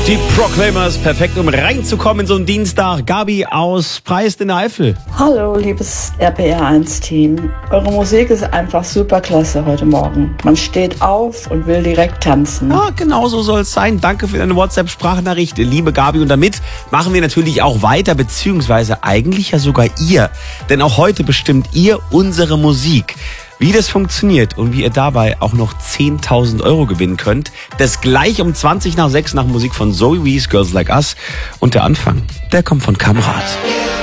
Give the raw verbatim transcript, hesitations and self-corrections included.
Die Proclaimers, perfekt, um reinzukommen in so einen Dienstag. Gabi aus Preist in der Eifel. Hallo, liebes R P R eins Team. Eure Musik ist einfach super klasse heute Morgen. Man steht auf und will direkt tanzen. Ja, genau so soll es sein. Danke für deine WhatsApp-Sprachnachricht, liebe Gabi. Und damit machen wir natürlich auch weiter, beziehungsweise eigentlich ja sogar ihr. Denn auch heute bestimmt ihr unsere Musik. Wie das funktioniert und wie ihr dabei auch noch zehntausend Euro gewinnen könnt, das gleich um zwanzig nach sechs nach Musik von Zoe Wees, Girls Like Us. Und der Anfang, der kommt von Kamrat.